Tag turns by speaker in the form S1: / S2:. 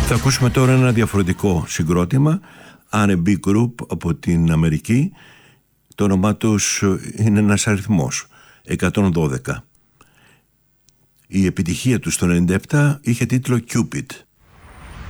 S1: Θα ακούσουμε τώρα ένα διαφορετικό συγκρότημα, R&B Group από την Αμερική. Το όνομά τους είναι ένας αριθμός, 112. Η επιτυχία τους το 1997 είχε τίτλο Cupid.